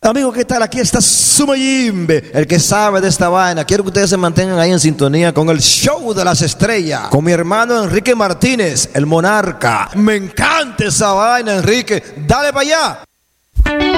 Amigo, ¿qué tal? Aquí está Sumayimbe, el que sabe de esta vaina. Quiero que ustedes se mantengan ahí en sintonía con el show de las estrellas, con mi hermano Enrique Martínez, el monarca. Me encanta esa vaina, Enrique. Dale para allá.